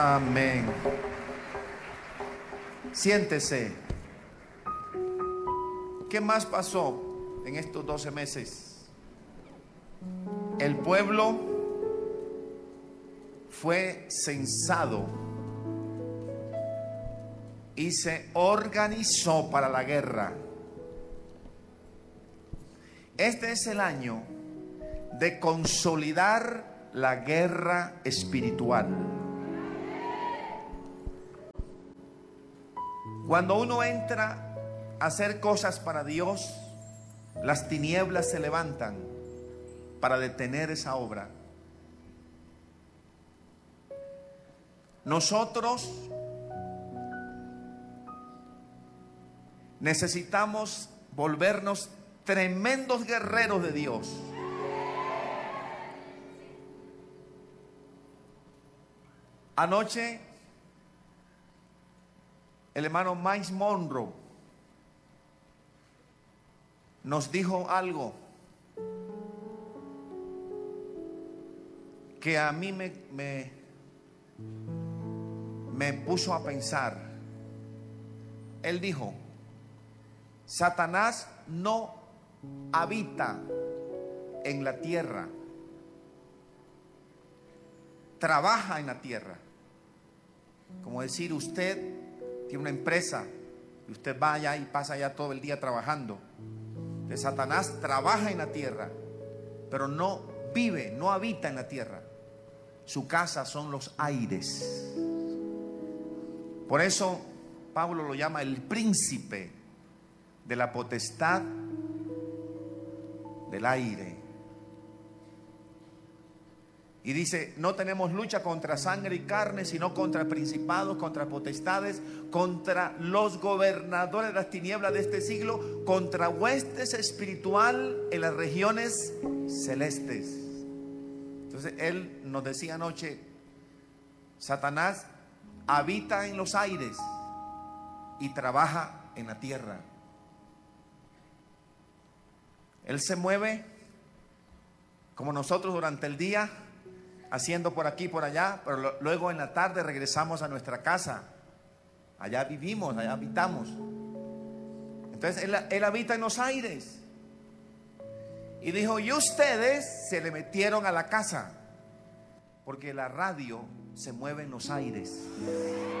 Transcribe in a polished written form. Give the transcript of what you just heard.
Amén. Siéntese. ¿Qué más pasó en estos 12 meses? El pueblo fue censado y se organizó para la guerra. Este es el año de consolidar la guerra espiritual. Cuando uno entra a hacer cosas para Dios, las tinieblas se levantan para detener esa obra. Nosotros necesitamos volvernos tremendos guerreros de Dios. Anoche el hermano Miles Monroe nos dijo algo que a mí me puso a pensar. Él dijo: Satanás no habita en la tierra, trabaja en la tierra. Como decir, usted tiene una empresa y usted va allá y pasa allá todo el día trabajando. Entonces, Satanás trabaja en la tierra, pero no vive, no habita en la tierra. Su casa son los aires. Por eso Pablo lo llama el príncipe de la potestad del aire. Y dice: no tenemos lucha contra sangre y carne, sino contra principados, contra potestades, contra los gobernadores de las tinieblas de este siglo, contra huestes espiritual en las regiones celestes. Entonces él nos decía anoche: Satanás habita en los aires y trabaja en la tierra. Él se mueve como nosotros durante el día, haciendo por aquí y por allá, pero luego en la tarde regresamos a nuestra casa. Allá vivimos, allá habitamos. Entonces él habita en los aires. Y dijo: y ustedes se le metieron a la casa, porque la radio se mueve en los aires.